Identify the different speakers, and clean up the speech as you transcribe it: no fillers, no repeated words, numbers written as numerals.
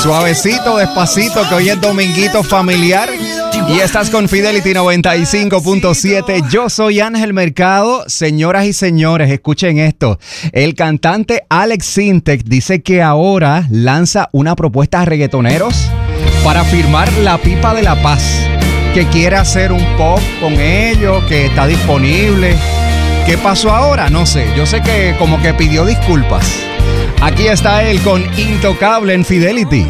Speaker 1: Suavecito, despacito, que hoy es dominguito familiar. Y estás con Fidelity 95.7. Yo soy Ángel Mercado. Señoras y señores, escuchen esto. El cantante Alex Sintek dice que ahora lanza una propuesta a reggaetoneros para firmar La Pipa de la Paz, que quiere hacer un pop con ellos, que está disponible. ¿Qué pasó ahora? No sé. Yo sé que como que pidió disculpas. Aquí está él con Intocable en Fidelity.